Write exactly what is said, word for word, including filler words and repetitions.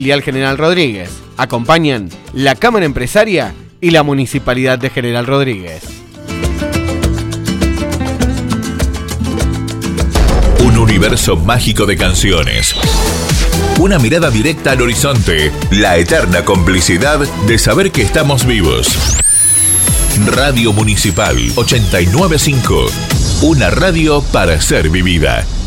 Filial General Rodríguez. Acompañan la Cámara Empresaria y la Municipalidad de General Rodríguez. Un universo mágico de canciones. Una mirada directa al horizonte. La eterna complicidad de saber que estamos vivos. Radio Municipal ochenta y nueve punto cinco. Una radio para ser vivida.